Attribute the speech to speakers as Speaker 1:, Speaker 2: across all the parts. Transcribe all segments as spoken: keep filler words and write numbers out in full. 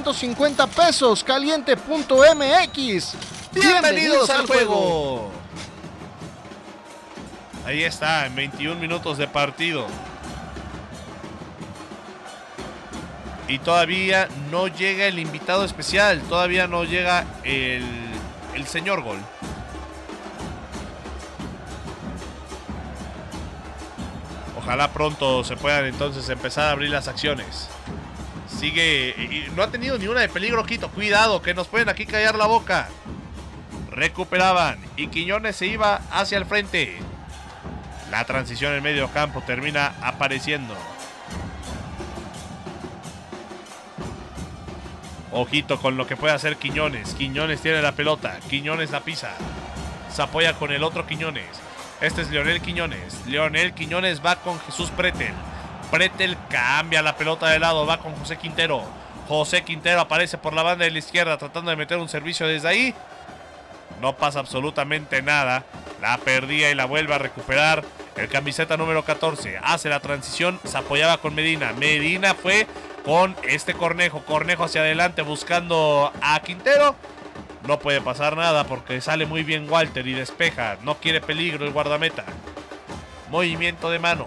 Speaker 1: ciento cincuenta pesos. Caliente punto M X.
Speaker 2: Bienvenidos, Bienvenidos al juego. juego. Ahí está, en veintiún minutos de partido. Y todavía no llega el invitado especial. Todavía no llega el, el señor gol. Ojalá pronto se puedan entonces empezar a abrir las acciones. Sigue y no ha tenido ni una de peligro Quito. Cuidado que nos pueden aquí callar la boca. Recuperaban y Quiñones se iba hacia el frente. La transición en medio campo termina apareciendo. Ojito con lo que puede hacer Quiñones. Quiñones tiene la pelota. Quiñones la pisa. Se apoya con el otro Quiñones. Este es Leonel Quiñones. Leonel Quiñones va con Jesús Pretel. Pretel cambia la pelota de lado. Va con José Quintero. José Quintero aparece por la banda de la izquierda tratando de meter un servicio desde ahí. No pasa absolutamente nada. La perdía y la vuelve a recuperar. El camiseta número catorce hace la transición. Se apoyaba con Medina. Medina fue con este Cornejo. Cornejo hacia adelante buscando a Quintero. No puede pasar nada porque sale muy bien Walter y despeja. No quiere peligro el guardameta. Movimiento de manos.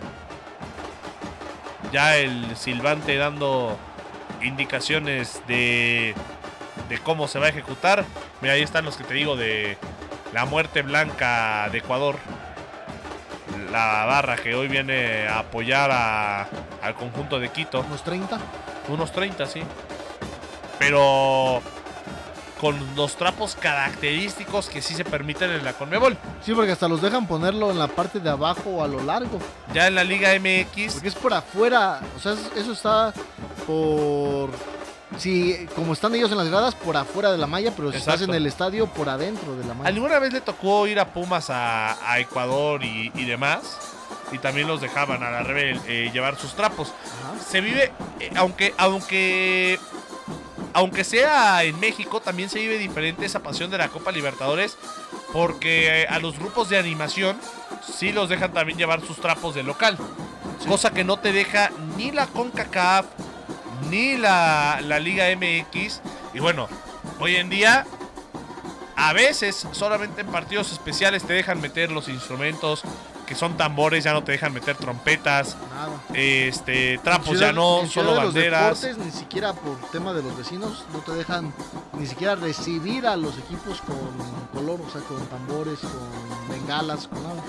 Speaker 2: Ya el silbante dando indicaciones de, de cómo se va a ejecutar. Mira, ahí están los que te digo de la muerte blanca de Ecuador. La barra que hoy viene a apoyar a, al conjunto de Quito.
Speaker 1: ¿Unos treinta?
Speaker 2: Unos treinta, sí. Pero con los trapos característicos que sí se permiten en la Conmebol.
Speaker 1: Sí, porque hasta los dejan ponerlo en la parte de abajo o a lo largo.
Speaker 2: Ya en la Liga M X.
Speaker 1: Porque es por afuera. O sea, eso está por... Sí, como están ellos en las gradas, por afuera de la malla, pero si estás en el estadio, por adentro de la malla.
Speaker 2: ¿Alguna vez le tocó ir a Pumas a, a Ecuador y, y demás? Y también los dejaban a la Rebel eh, llevar sus trapos. Ajá. Se vive, eh, aunque, aunque, aunque sea en México, también se vive diferente esa pasión de la Copa Libertadores, porque eh, a los grupos de animación sí los dejan también llevar sus trapos de local. Sí. Cosa que no te deja ni la CONCACAF, ni la, la Liga M X. Y bueno, hoy en día a veces solamente en partidos especiales te dejan meter los instrumentos que son tambores, ya no te dejan meter trompetas. Nada. Este, trapos ciudad, ya no, solo banderas.
Speaker 1: Deportes, ni siquiera por tema de los vecinos no te dejan ni siquiera recibir a los equipos con color, o sea, con tambores, con bengalas, con nada.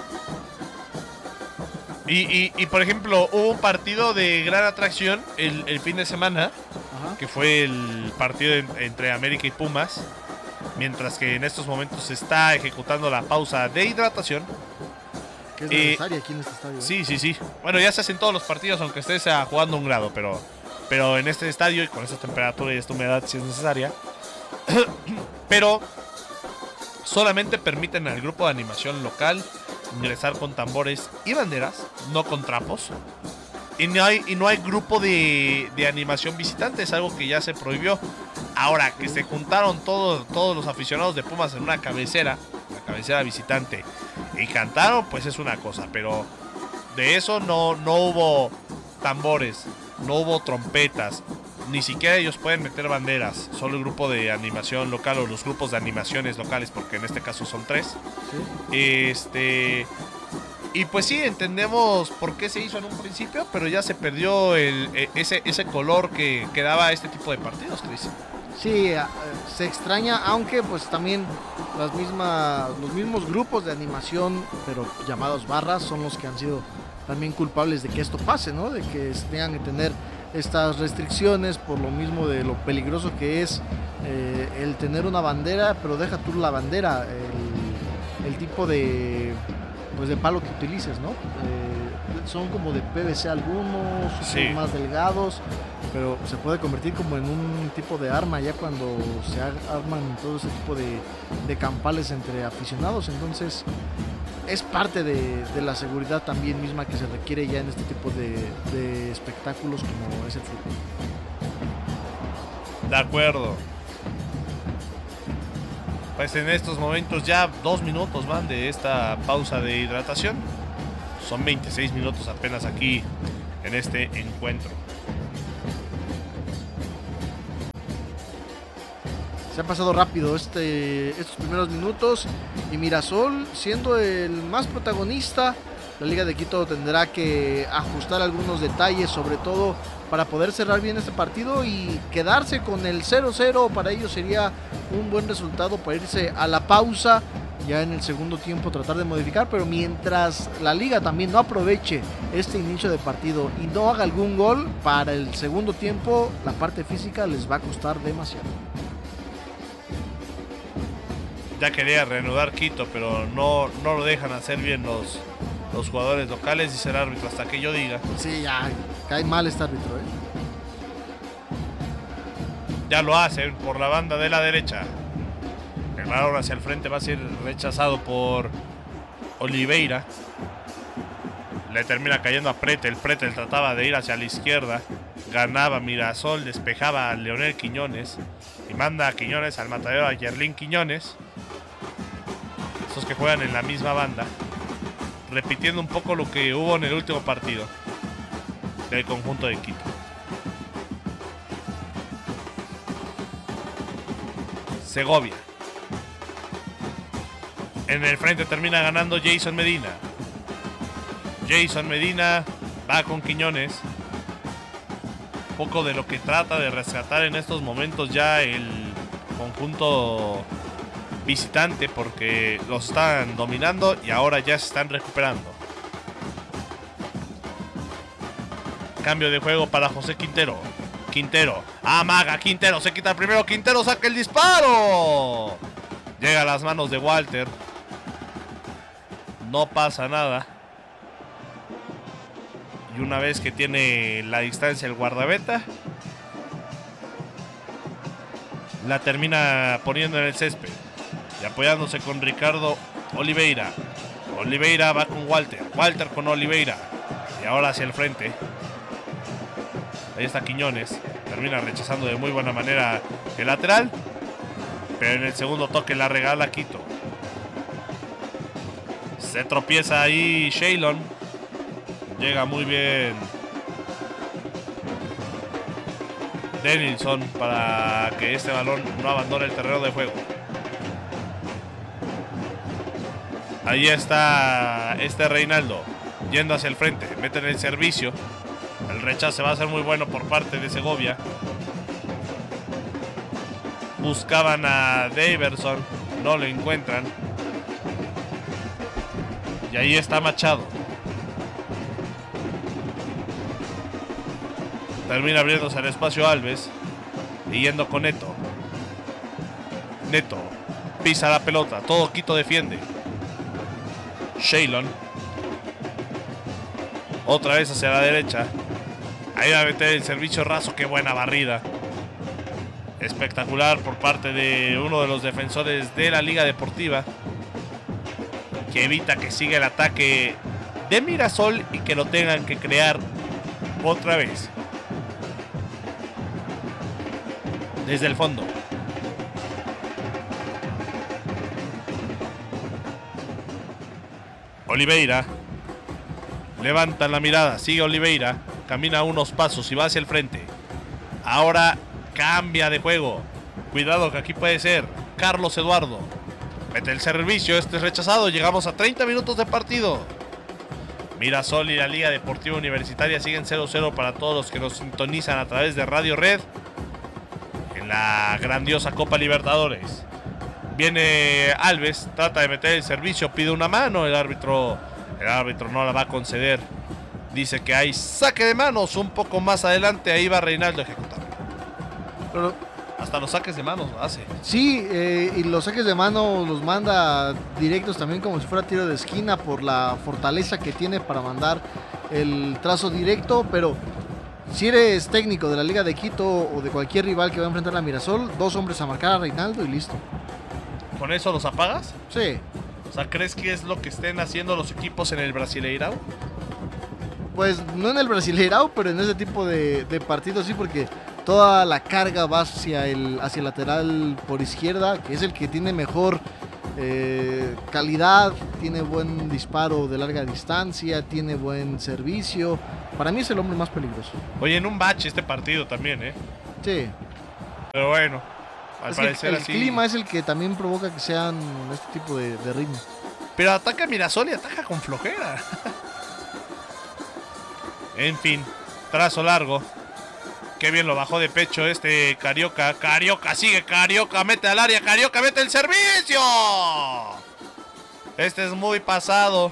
Speaker 2: Y, y, y por ejemplo, hubo un partido de gran atracción el, el fin de semana. Ajá. Que fue el partido en, entre América y Pumas, mientras que en estos momentos se está ejecutando la pausa de hidratación.
Speaker 1: Que es necesaria eh, aquí en este estadio. ¿eh?
Speaker 2: Sí, sí, sí. Bueno, ya se hacen todos los partidos, aunque estés jugando un grado, pero, pero en este estadio y con esta temperatura y esta humedad sí es necesaria. Pero solamente permiten al grupo de animación local ingresar con tambores y banderas, no con trapos. Y no hay, y no hay grupo de, de animación visitante, es algo que ya se prohibió. Ahora que se juntaron todos, todos los aficionados de Pumas en una cabecera, la cabecera visitante, y cantaron, pues es una cosa. Pero de eso no, no hubo tambores, no hubo trompetas, ni siquiera ellos pueden meter banderas. Solo el grupo de animación local o los grupos de animaciones locales, porque en este caso son tres. ¿Sí? Este... Y pues sí, entendemos por qué se hizo en un principio, pero ya se perdió el, ese, ese color que, que daba este tipo de partidos, Cris.
Speaker 1: Sí, se extraña, aunque pues también las mismas, los mismos grupos de animación, pero llamados barras, son los que han sido también culpables de que esto pase, ¿no? De que tengan que tener estas restricciones por lo mismo de lo peligroso que es eh, el tener una bandera, pero deja tú la bandera, el, el tipo de... pues de palo que utilices, ¿no? Eh, son como de P V C algunos, sí, son más delgados, pero se puede convertir como en un tipo de arma ya cuando se arman todo ese tipo de, de campales entre aficionados. Entonces es parte de, de la seguridad también misma que se requiere ya en este tipo de, de espectáculos como es el fútbol.
Speaker 2: De acuerdo. Pues en estos momentos ya dos minutos van de esta pausa de hidratación. Son veintiséis minutos apenas aquí en este encuentro.
Speaker 1: se ha pasado rápido este, estos primeros minutos y Mirasol siendo el más protagonista. La Liga de Quito tendrá que ajustar algunos detalles, sobre todo para poder cerrar bien este partido y quedarse con el cero cero. Para ellos sería un buen resultado para irse a la pausa. Ya en el segundo tiempo tratar de modificar, pero mientras la Liga también no aproveche este inicio de partido y no haga algún gol, para el segundo tiempo la parte física les va a costar demasiado.
Speaker 2: Ya quería reanudar Quito, pero no, no lo dejan hacer bien los, los jugadores locales, dice el árbitro, hasta que yo diga.
Speaker 1: Sí, ya cae mal este árbitro, ¿eh?
Speaker 2: Ya lo hacen por la banda de la derecha. El balón hacia el frente va a ser rechazado por Oliveira. Le termina cayendo a Pretel. Pretel trataba de ir hacia la izquierda. Ganaba Mirasol, despejaba a Leonel Quiñones. Y manda a Quiñones al matadero, a Yerlín Quiñones. Esos que juegan en la misma banda. Repitiendo un poco lo que hubo en el último partido del conjunto de Quito. Segovia. En el frente termina ganando Jason Medina. Jason Medina va con Quiñones. Un poco de lo que trata de rescatar en estos momentos ya el conjunto visitante, porque los están dominando y ahora ya se están recuperando. Cambio de juego para José Quintero. Quintero, amaga, Quintero, se quita el primero, Quintero saca el disparo. Llega a las manos de Walter. No pasa nada. Y una vez que tiene la distancia el guardameta, la termina poniendo en el césped. Y apoyándose con Ricardo Oliveira. Oliveira va con Walter. Walter con Oliveira. Y ahora hacia el frente. Ahí está Quiñones. Termina rechazando de muy buena manera el lateral. Pero en el segundo toque la regala Quito. Se tropieza ahí Shaylon. Llega muy bien Denilson para que este balón no abandone el terreno de juego. Ahí está este Reinaldo yendo hacia el frente. Meten el servicio. El rechace va a ser muy bueno por parte de Segovia. Buscaban a Daverson. No lo encuentran. Y ahí está Machado. Termina abriéndose el espacio Alves. Y yendo con Neto. Neto pisa la pelota. Todo Quito defiende. Shaylon. Otra vez hacia la derecha. Ahí va a meter el servicio raso. Qué buena barrida. Espectacular por parte de uno de los defensores de la Liga Deportiva, que evita que siga el ataque de Mirasol y que lo tengan que crear otra vez. Desde el fondo. Oliveira. Levanta la mirada. Sigue Oliveira. Camina unos pasos y va hacia el frente. Ahora cambia de juego. Cuidado que aquí puede ser Carlos Eduardo. Mete el servicio. Este es rechazado. Llegamos a treinta minutos de partido. Mirasol y la Liga Deportiva Universitaria siguen cero cero para todos los que nos sintonizan a través de Radio Red en la grandiosa Copa Libertadores. Viene Alves, trata de meter el servicio, pide una mano, el árbitro, el árbitro no la va a conceder. Dice que hay saque de manos un poco más adelante, ahí va Reinaldo a ejecutar.
Speaker 1: Pero
Speaker 2: hasta los saques de manos lo hace.
Speaker 1: sí, eh, y los saques de mano los manda directos también como si fuera tiro de esquina por la fortaleza que tiene para mandar el trazo directo, pero si eres técnico de la Liga de Quito o de cualquier rival que va a enfrentar a Mirasol, dos hombres a marcar a Reinaldo y listo.
Speaker 2: ¿Con eso los apagas?
Speaker 1: Sí.
Speaker 2: O sea, ¿crees que es lo que estén haciendo los equipos en el Brasileirão?
Speaker 1: Pues no en el Brasileirão, pero en ese tipo de, de partidos sí, porque toda la carga va hacia el, hacia el lateral por izquierda, que es el que tiene mejor eh, calidad, tiene buen disparo de larga distancia, tiene buen servicio. Para mí es el hombre más peligroso.
Speaker 2: Oye, en un bache este partido también, ¿eh?
Speaker 1: Sí.
Speaker 2: Pero bueno, Al
Speaker 1: Es
Speaker 2: parecer
Speaker 1: que el
Speaker 2: así.
Speaker 1: clima es el que también provoca que sean este tipo de, de ritmo.
Speaker 2: Pero ataca Mirasol y ataca con flojera. En fin, trazo largo. Qué bien lo bajó de pecho este Carioca. Carioca sigue, Carioca mete al área, Carioca mete el servicio. Este es muy pasado.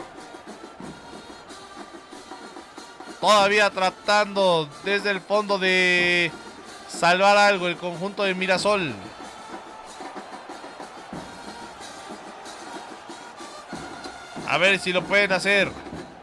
Speaker 2: Todavía tratando desde el fondo de salvar algo el conjunto de Mirasol. A ver si lo pueden hacer.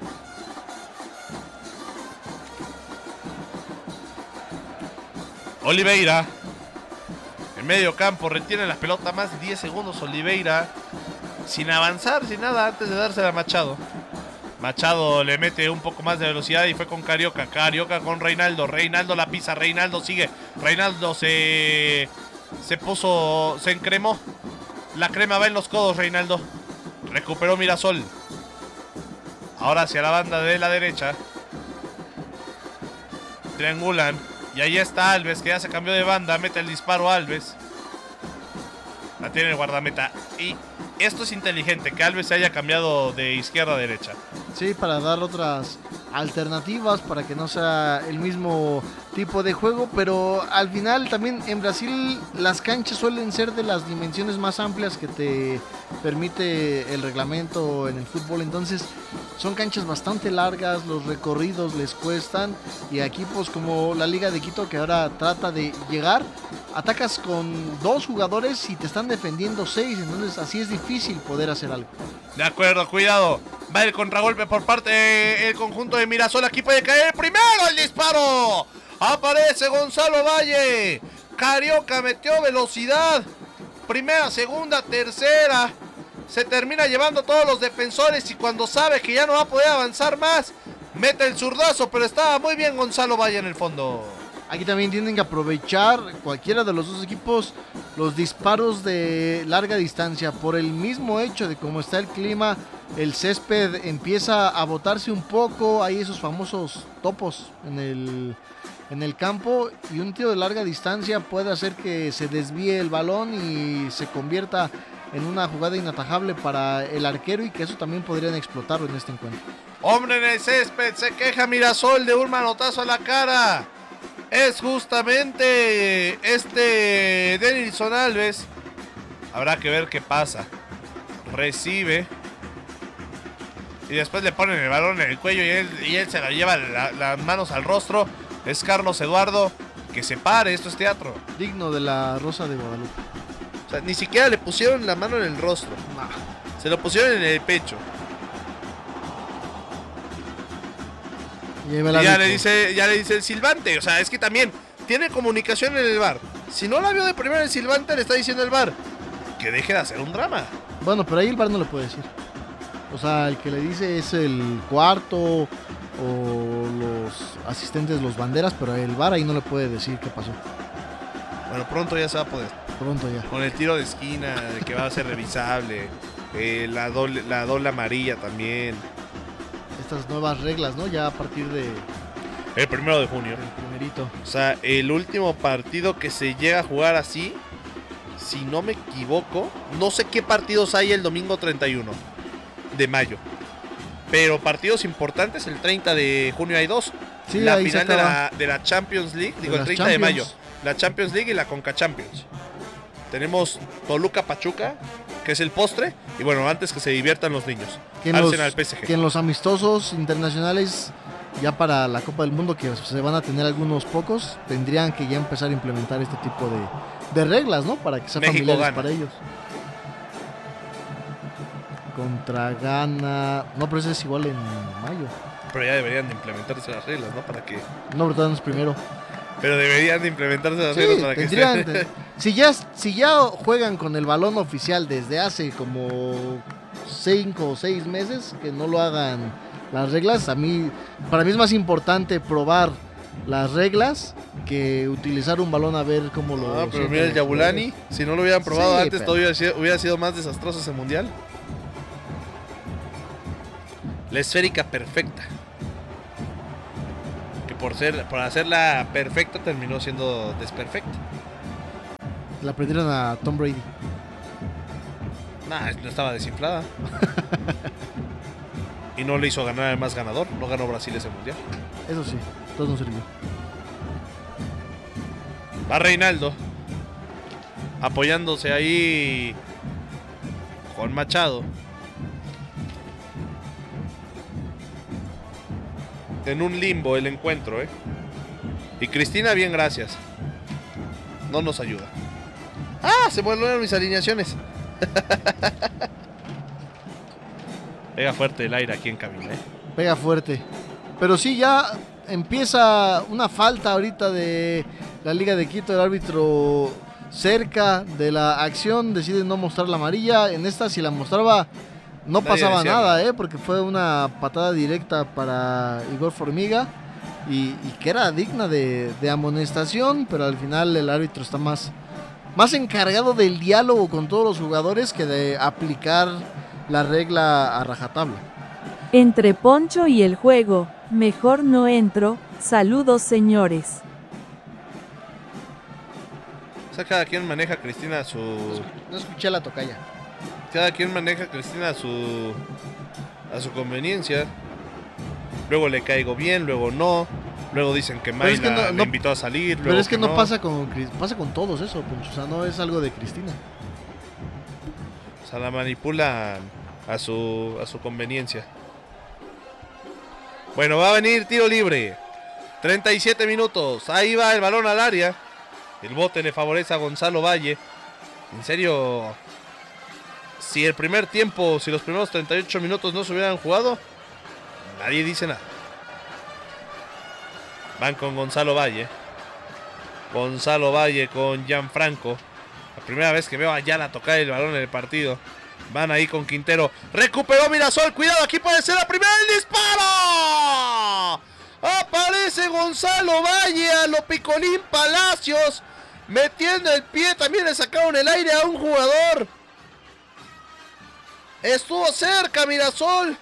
Speaker 2: Oliveira. En medio campo retiene la pelota más de diez segundos. Oliveira. Sin avanzar, sin nada, antes de dársela a Machado. Machado le mete un poco más de velocidad y fue con Carioca. Carioca con Reinaldo. Reinaldo la pisa. Reinaldo sigue. Reinaldo se... Se puso... Se encremó. La crema va en los codos, Reinaldo. Recuperó Mirasol. Ahora hacia la banda de la derecha. Triangulan. Y ahí está Alves, que ya se cambió de banda. Mete el disparo Alves. La tiene el guardameta. Y esto es inteligente, que Alves se haya cambiado de izquierda a derecha.
Speaker 1: Sí, para dar otras alternativas, para que no sea el mismo tipo de juego. Pero al final también en Brasil las canchas suelen ser de las dimensiones más amplias que te permite el reglamento en el fútbol. Entonces son canchas bastante largas, los recorridos les cuestan. Y equipos como la Liga de Quito, que ahora trata de llegar, atacas con dos jugadores y te están defendiendo seis. Entonces así es difícil poder hacer algo.
Speaker 2: De acuerdo, cuidado. Va el contragolpe por parte del conjunto de Mirasol. Aquí puede caer primero el disparo. Aparece Gonzalo Valle. Carioca metió velocidad. Primera, segunda, tercera. Se termina llevando a todos los defensores y cuando sabe que ya no va a poder avanzar más, mete el zurdazo, pero estaba muy bien Gonzalo Valle en el fondo.
Speaker 1: Aquí también tienen que aprovechar cualquiera de los dos equipos los disparos de larga distancia. Por el mismo hecho de cómo está el clima, el césped empieza a botarse un poco. Hay esos famosos topos en el, en el campo. Y un tiro de larga distancia puede hacer que se desvíe el balón y se convierta en una jugada inatajable para el arquero. Y que eso también podrían explotarlo en este encuentro.
Speaker 2: Hombre en el césped, se queja Mirasol de un manotazo a la cara. Es justamente este Denilson Alves. Habrá que ver qué pasa. Recibe. Y después le ponen el balón en el cuello y él, y él se la lleva la, las manos al rostro. Es Carlos Eduardo. Que se pare, esto es teatro.
Speaker 1: Digno de la Rosa de Guadalupe.
Speaker 2: O sea, ni siquiera le pusieron la mano en el rostro.
Speaker 1: Nah.
Speaker 2: Se lo pusieron en el pecho.
Speaker 1: Y
Speaker 2: Y ya le dice, ya le dice el silbante. O sea, es que también tiene comunicación en el V A R. Si no la vio de primero el silbante, le está diciendo el V A R que deje de hacer un drama.
Speaker 1: Bueno, pero ahí el V A R no le puede decir. O sea, el que le dice es el cuarto o los asistentes, los banderas, pero el V A R ahí no le puede decir qué pasó.
Speaker 2: Bueno, pronto ya se va a poder.
Speaker 1: Pronto ya.
Speaker 2: Con el tiro de esquina, de que va a ser revisable. Eh, la, doble, la doble amarilla también.
Speaker 1: Estas nuevas reglas, ¿no? Ya a partir de
Speaker 2: El primero de junio.
Speaker 1: el primerito.
Speaker 2: O sea, el último partido que se llega a jugar así, si no me equivoco, no sé qué partidos hay el domingo treinta y uno de mayo. Pero partidos importantes, el treinta de junio hay dos.
Speaker 1: Sí,
Speaker 2: la
Speaker 1: ahí se
Speaker 2: final de
Speaker 1: acaba.
Speaker 2: la, de la Champions League,
Speaker 1: De
Speaker 2: digo el
Speaker 1: las
Speaker 2: treinta de mayo.
Speaker 1: Champions.
Speaker 2: La Champions League y la Conca Champions. Tenemos Toluca Pachuca, que es el postre. Y bueno, antes que se diviertan los niños.
Speaker 1: Que en los,
Speaker 2: Arsenal P S G.
Speaker 1: que en los amistosos internacionales, ya para la Copa del Mundo, que se van a tener algunos pocos, tendrían que ya empezar a implementar este tipo de, de reglas, ¿no? Para que sean
Speaker 2: México
Speaker 1: familiares
Speaker 2: gana.
Speaker 1: para ellos. Contra Ghana. No, pero ese es igual en mayo.
Speaker 2: Pero ya deberían de implementarse las reglas, ¿no? Para que...
Speaker 1: No, pero todavía no es primero.
Speaker 2: Pero deberían de implementarse las
Speaker 1: Sí,
Speaker 2: reglas para que
Speaker 1: tendrían,
Speaker 2: estén-
Speaker 1: te- si, ya, si ya juegan con el balón oficial desde hace como cinco o seis meses, que no lo hagan las reglas. A mí, para mí es más importante probar las reglas que utilizar un balón a ver cómo lo...
Speaker 2: Ah, pero
Speaker 1: sienten
Speaker 2: mira el
Speaker 1: los
Speaker 2: Yabulani,
Speaker 1: jugadores.
Speaker 2: si no lo hubieran probado
Speaker 1: Sí,
Speaker 2: antes,
Speaker 1: pero-
Speaker 2: todavía hubiera sido, hubiera sido más desastroso ese mundial. La esférica perfecta. Que por ser, por hacerla perfecta terminó siendo desperfecta.
Speaker 1: la prendieron a Tom Brady.
Speaker 2: Nah, no estaba desinflada. Y no le hizo ganar el más ganador. No ganó Brasil ese mundial.
Speaker 1: Eso sí, todo no sirvió.
Speaker 2: Va Reinaldo. Apoyándose ahí con Machado. En un limbo el encuentro, ¿eh? Y Cristina, bien, gracias. No nos ayuda. ¡Ah! Se vuelven mis alineaciones. Pega fuerte el aire aquí en cabina, ¿eh?
Speaker 1: Pega fuerte. Pero sí, ya empieza una falta ahorita de la Liga de Quito. El árbitro cerca de la acción decide no mostrar la amarilla. En esta, si la mostraba, no
Speaker 2: Nadie
Speaker 1: pasaba
Speaker 2: decía
Speaker 1: nada,
Speaker 2: nada.
Speaker 1: ¿eh? Porque fue una patada directa para Igor Formiga. Y, y que era digna de, de amonestación. Pero al final el árbitro está más, más encargado del diálogo con todos los jugadores que de aplicar la regla a rajatabla.
Speaker 3: Entre Poncho y el juego, mejor no entro. Saludos, señores.
Speaker 2: O sea, cada quien maneja, Cristina, su...
Speaker 1: No escuché la tocaya.
Speaker 2: Cada quien maneja, Cristina, a su... a su conveniencia. Luego le caigo bien, luego no. Luego dicen que Mayla
Speaker 1: es que no-
Speaker 2: le
Speaker 1: no-
Speaker 2: invitó a salir.
Speaker 1: Pero
Speaker 2: luego
Speaker 1: es que no, pasa con Cris- pasa con todos eso, Poncho. O sea, no es algo de Cristina.
Speaker 2: O sea, la manipulan a su, a su conveniencia. Bueno, va a venir tiro libre. treinta y siete minutos. Ahí va el balón al área. El bote le favorece a Gonzalo Valle. En serio, si el primer tiempo, si los primeros treinta y ocho minutos no se hubieran jugado, nadie dice nada. Van con Gonzalo Valle. Gonzalo Valle con Gianfranco. La primera vez que veo a Ayala tocar el balón en el partido. Van ahí con Quintero. Recuperó Mirasol. Cuidado, aquí puede ser la primera. ¡El disparo! Aparece Gonzalo Valle a lo Picolín Palacios. Metiendo el pie. También le sacaron el aire a un jugador. Estuvo cerca Mirasol.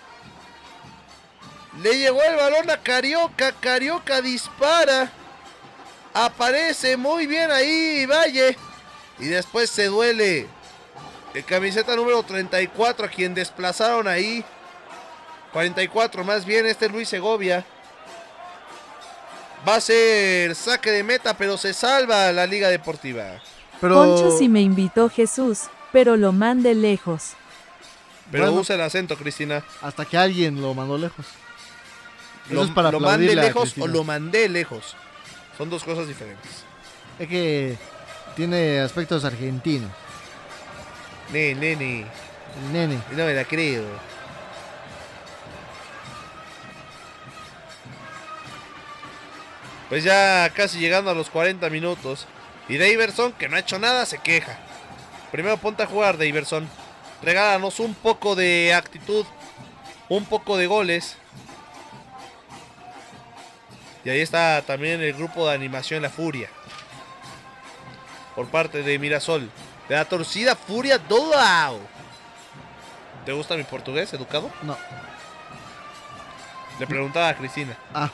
Speaker 2: Le llegó el balón a Carioca. Carioca dispara. Aparece muy bien ahí Valle. Y después se duele el camiseta número treinta y cuatro, a quien desplazaron ahí. cuarenta y cuatro más bien, este es Luis Segovia. Va a ser saque de meta, pero se salva la Liga Deportiva.
Speaker 1: Pero,
Speaker 3: Poncho sí me invitó Jesús, pero lo mande lejos.
Speaker 2: Pero
Speaker 1: Bueno.
Speaker 2: usa el acento, Cristina.
Speaker 1: hasta que alguien lo mandó lejos. Eso
Speaker 2: Lo,
Speaker 1: es para
Speaker 2: lo mande
Speaker 1: aplaudirle a
Speaker 2: lejos
Speaker 1: Cristina.
Speaker 2: o lo mandé lejos. Son dos cosas diferentes.
Speaker 1: Es que tiene aspectos argentinos.
Speaker 2: Ne, nene,
Speaker 1: El nene.
Speaker 2: no me la creo. Pues ya casi llegando a los cuarenta minutos. Y Daverson, que no ha hecho nada, se queja. Primero ponte a jugar, Daverson. Regálanos un poco de actitud. Un poco de goles. Y ahí está también el grupo de animación La Furia. Por parte de Mirasol. De la torcida Furia Dolau. ¿Te gusta mi portugués, educado?
Speaker 1: No.
Speaker 2: Le preguntaba a Cristina.
Speaker 1: Ah,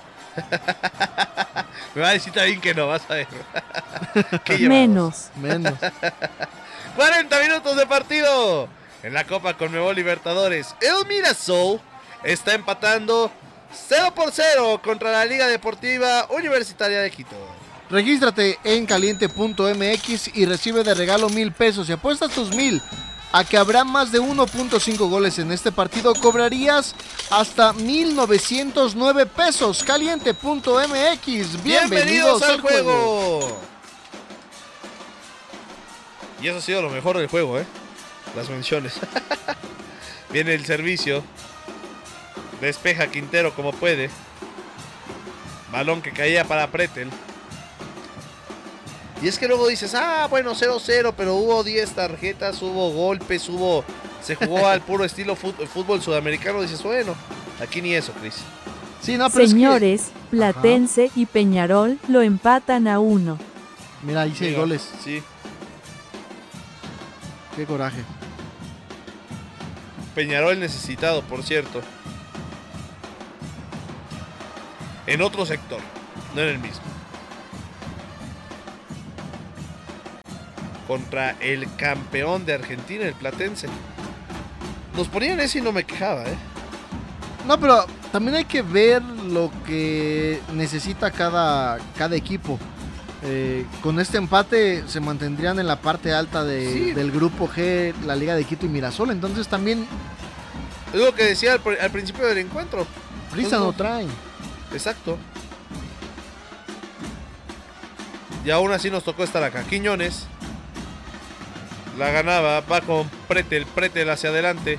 Speaker 2: Me va a decir también que no, vas a ver. ¿Qué llevamos?
Speaker 3: Menos.
Speaker 1: menos.
Speaker 2: cuarenta minutos de partido en la Copa Conmebol Libertadores. El Mirasol está empatando cero por cero contra la Liga Deportiva Universitaria de Quito.
Speaker 1: Regístrate en caliente punto m x y recibe de regalo mil pesos. Si apuestas tus mil a que habrá más de uno punto cinco goles en este partido, cobrarías hasta mil novecientos nueve pesos. caliente punto m x. Bienvenidos,
Speaker 2: Bienvenidos al
Speaker 1: al juego.
Speaker 2: juego. Y eso ha sido lo mejor del juego, ¿eh? Las menciones. Viene el servicio. Despeja Quintero como puede. Balón que caía para Pretel. Y es que luego dices, ah, bueno, cero cero, pero hubo diez tarjetas, hubo golpes, hubo... Se jugó al puro estilo fut- fútbol sudamericano. Dices, bueno, aquí ni eso, Cris.
Speaker 1: Sí, no, pero es que-
Speaker 3: Señores, Platense y Peñarol lo empatan a uno.
Speaker 1: Mira, ahí sí hay
Speaker 2: Diga,
Speaker 1: goles.
Speaker 2: Sí.
Speaker 1: Qué coraje.
Speaker 2: Peñarol necesitado, por cierto. En otro sector, no en el mismo. contra el campeón de Argentina, el Platense. Nos ponían ese y no me quejaba, ¿eh?
Speaker 1: No, pero también hay que ver lo que necesita cada, cada equipo. Eh, con este empate se mantendrían en la parte alta de,
Speaker 2: Sí.
Speaker 1: del grupo G, la Liga de Quito y Mirasol. Entonces también
Speaker 2: Es lo que decía al, al principio del encuentro.
Speaker 1: prisa
Speaker 2: Entonces,
Speaker 1: no traen.
Speaker 2: Exacto. Y aún así nos tocó estar acá. Quiñones la ganaba, va con Pretel, Pretel hacia adelante.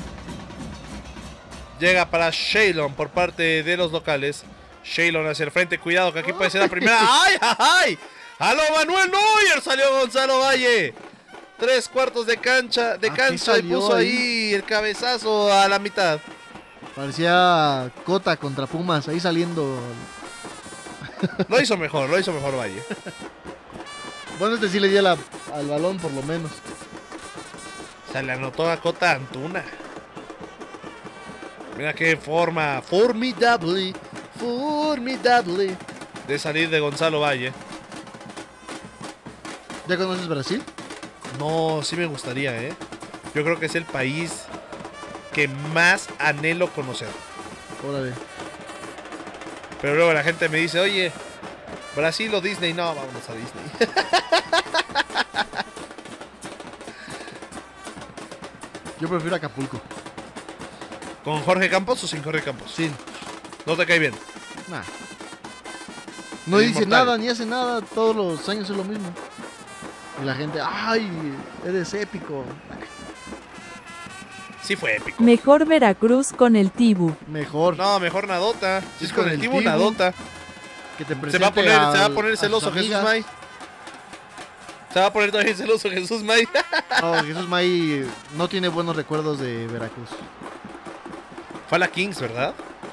Speaker 2: Llega para Shaylon por parte de los locales. Shaylon hacia el frente, cuidado que aquí puede ser la primera. ¡Ay, ay, ay! ¡Aló, Manuel Neuer! Salió Gonzalo Valle. Tres cuartos de cancha, de
Speaker 1: Aquí
Speaker 2: cancha y
Speaker 1: salió
Speaker 2: puso ahí.
Speaker 1: ahí
Speaker 2: el cabezazo a la mitad.
Speaker 1: Parecía Cota contra Pumas, ahí saliendo.
Speaker 2: Lo hizo mejor, lo hizo mejor Valle.
Speaker 1: Bueno, este sí le dio la, al balón por lo menos.
Speaker 2: Se le anotó a Cota Antuna. Mira qué forma formidable, formidable de salir de Gonzalo Valle.
Speaker 1: ¿Ya conoces Brasil?
Speaker 2: No, sí me gustaría, ¿eh? Yo creo que es el país que más anhelo conocer.
Speaker 1: Órale.
Speaker 2: Pero luego la gente me dice, oye, Brasil o Disney. No, vámonos a Disney.
Speaker 1: Yo prefiero Acapulco.
Speaker 2: ¿Con Jorge Campos o sin Jorge Campos?
Speaker 1: Sí.
Speaker 2: ¿No te cae bien?
Speaker 1: Nah. No
Speaker 2: El
Speaker 1: dice
Speaker 2: inmortal.
Speaker 1: nada ni hace nada, todos los años es lo mismo. Y la gente, ay, eres épico.
Speaker 2: Sí fue épico.
Speaker 3: Mejor Veracruz con el Tibu.
Speaker 1: Mejor
Speaker 2: No, mejor Nadota. Si es
Speaker 1: Sí,
Speaker 2: con,
Speaker 1: con
Speaker 2: el
Speaker 1: el
Speaker 2: Tibu,
Speaker 1: Tibu.
Speaker 2: Nadota.
Speaker 1: que te
Speaker 2: Se
Speaker 1: presente
Speaker 2: va a poner, se va a
Speaker 1: al-
Speaker 2: poner
Speaker 1: a sus
Speaker 2: celoso Jesús
Speaker 1: amigas.
Speaker 2: May. Se va a poner todavía celoso Jesús May.
Speaker 1: No, Jesús May no tiene buenos recuerdos de Veracruz.
Speaker 2: Fue a la Kings, ¿verdad?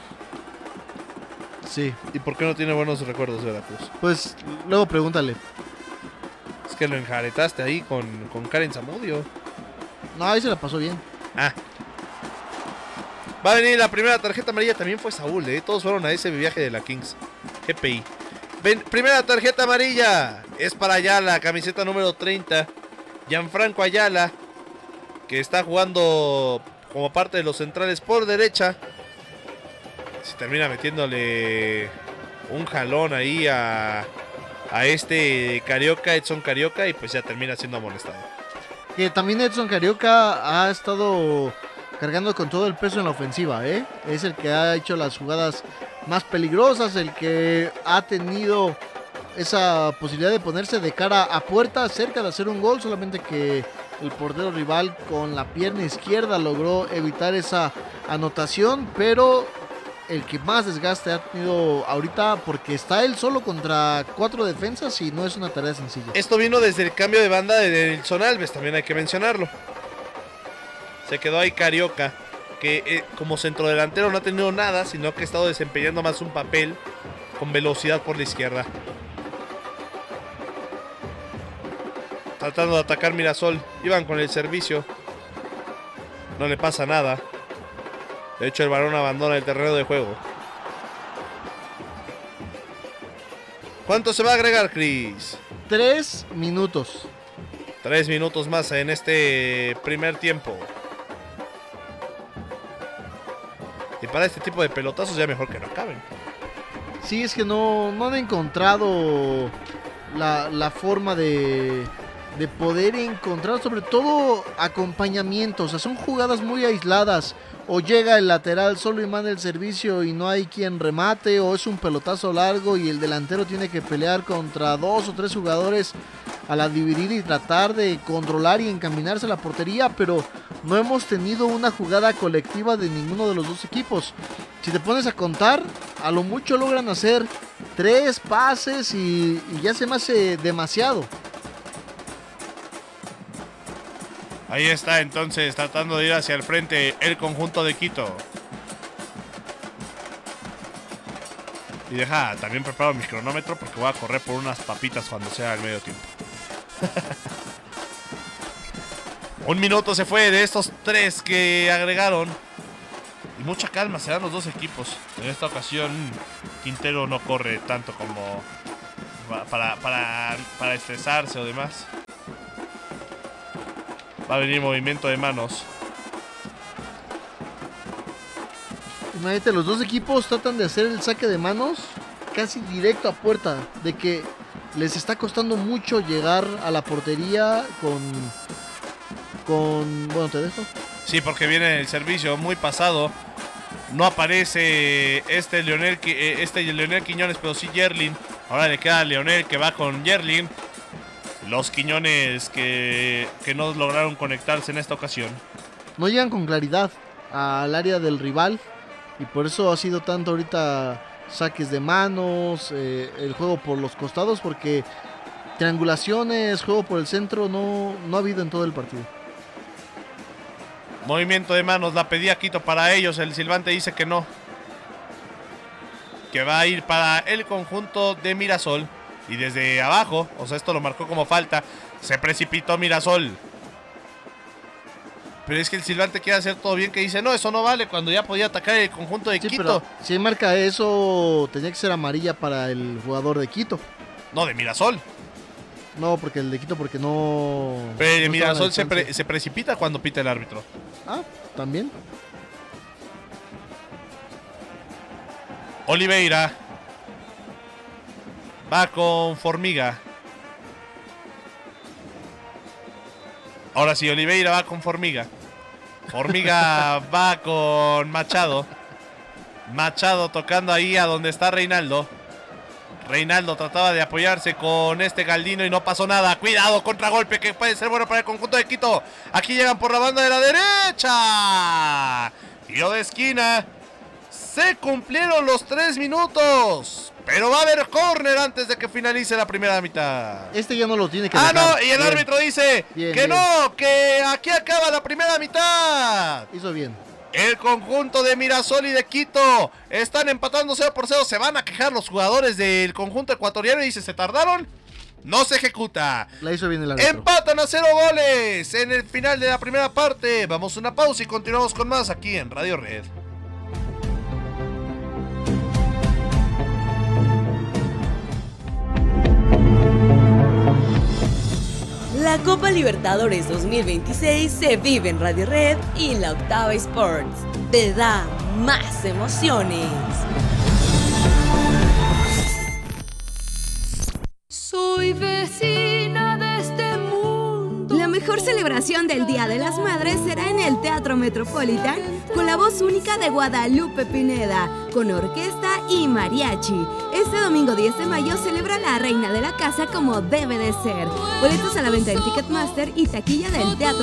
Speaker 1: Sí,
Speaker 2: ¿Y por qué no tiene buenos recuerdos de Veracruz?
Speaker 1: pues luego pregúntale.
Speaker 2: Es que lo enjaretaste ahí con, con Karen Zamudio.
Speaker 1: No, ahí se la pasó bien.
Speaker 2: Ah. Va a venir la primera tarjeta amarilla. También fue Saúl, ¿eh? Todos fueron a ese viaje de la Kings. G P I. Ven, primera tarjeta amarilla. Es para Ayala, camiseta número treinta. Gianfranco Ayala, que está jugando como parte de los centrales por derecha. Se termina metiéndole un jalón ahí a, a este Carioca, Edson Carioca, y pues ya termina siendo amonestado.
Speaker 1: Que también Edson Carioca ha estado cargando con todo el peso en la ofensiva, ¿eh? Es el que ha hecho las jugadas más peligrosas, el que ha tenido esa posibilidad de ponerse de cara a puerta cerca de hacer un gol, solamente que el portero rival con la pierna izquierda logró evitar esa anotación, pero el que más desgaste ha tenido ahorita porque está él solo contra cuatro defensas y no es una tarea sencilla.
Speaker 2: Esto vino desde el cambio de banda de Nelson Alves, también hay que mencionarlo. Se quedó ahí Carioca, que eh, como centrodelantero no ha tenido nada, sino que ha estado desempeñando más un papel con velocidad por la izquierda. Tratando de atacar Mirasol, iban con el servicio. No le pasa nada. De hecho, el balón abandona el terreno de juego. ¿Cuánto se va a agregar, Chris?
Speaker 1: Tres minutos.
Speaker 2: Tres minutos más en este primer tiempo. Y para este tipo de pelotazos ya mejor que no acaben.
Speaker 1: Sí, es que no, no han encontrado la, la forma de, de poder encontrar sobre todo acompañamientos. O sea, son jugadas muy aisladas. O llega el lateral solo y manda el servicio y no hay quien remate. O es un pelotazo largo y el delantero tiene que pelear contra dos o tres jugadores a la dividir y tratar de controlar y encaminarse a la portería. Pero no hemos tenido una jugada colectiva de ninguno de los dos equipos. Si te pones a contar, a lo mucho logran hacer tres pases y, y ya se me hace demasiado.
Speaker 2: Ahí está entonces tratando de ir hacia el frente el conjunto de Quito. Y deja, también preparo mi cronómetro porque voy a correr por unas papitas cuando sea el medio tiempo. Un minuto se fue de estos tres que agregaron. Y mucha calma, se dan los dos equipos. En esta ocasión Quintero no corre tanto como para, para, para estresarse o demás. Va a venir movimiento de manos.
Speaker 1: Imagínate, los dos equipos tratan de hacer el saque de manos casi directo a puerta, de que les está costando mucho llegar a la portería con... con... bueno, te dejo.
Speaker 2: Sí, porque viene el servicio muy pasado. No aparece este Leonel, este Leonel Quiñones, pero sí Yerlin. Ahora le queda a Leonel, que va con Yerlin. Los Quiñones que, que no lograron conectarse en esta ocasión.
Speaker 1: No llegan con claridad al área del rival. Y por eso ha sido tanto ahorita saques de manos, eh, el juego por los costados, porque triangulaciones, juego por el centro no, no ha habido en todo el partido.
Speaker 2: Movimiento de manos, la pedía Quito para ellos, el silbante dice que no. Que va a ir para el conjunto de Mirasol. Y desde abajo, o sea, esto lo marcó como falta, se precipitó Mirasol. Pero es que el silbante quiere hacer todo bien, que dice, no, eso no vale, cuando ya podía atacar el conjunto de
Speaker 1: sí,
Speaker 2: Quito.
Speaker 1: Pero si marca eso, tenía que ser amarilla para el jugador de Quito.
Speaker 2: No, de Mirasol.
Speaker 1: No, porque el de Quito, porque no...
Speaker 2: Pero el de
Speaker 1: no
Speaker 2: Mirasol se, pre se precipita cuando pita el árbitro.
Speaker 1: Ah, también.
Speaker 2: Oliveira. Va con Formiga. Ahora sí, Oliveira va con Formiga. Formiga va con Machado. Machado tocando ahí a donde está Reinaldo. Reinaldo trataba de apoyarse con este Galdino y no pasó nada. Cuidado, contragolpe que puede ser bueno para el conjunto de Quito. Aquí llegan por la banda de la derecha. Tiro de esquina. Se cumplieron los tres minutos. Pero va a haber córner antes de que finalice la primera mitad.
Speaker 1: Este ya no lo tiene que
Speaker 2: Ah,
Speaker 1: dejar.
Speaker 2: no, y el
Speaker 1: bien.
Speaker 2: árbitro dice
Speaker 1: Bien,
Speaker 2: que
Speaker 1: bien.
Speaker 2: no, que aquí acaba la primera mitad.
Speaker 1: Hizo bien.
Speaker 2: El conjunto de Mirasol y de Quito están empatando cero por cero. Se van a quejar los jugadores del conjunto ecuatoriano y dice, ¿se tardaron? No se ejecuta.
Speaker 1: La hizo bien el árbitro.
Speaker 2: Empatan a cero goles en el final de la primera parte. Vamos a una pausa y continuamos con más aquí en Radio Red.
Speaker 4: La Copa Libertadores dos mil veintiséis se vive en Radio Red y la Octava Sports. Te da más emociones.
Speaker 5: Soy vecina de este mundo.
Speaker 6: La mejor celebración del Día de las Madres será en el Teatro Metropolitan con la voz única de Guadalupe Pineda, con orquesta y mariachi. Este domingo diez de mayo celebra la reina de la casa como debe de ser. Boletos a la venta en Ticketmaster y taquilla del Teatro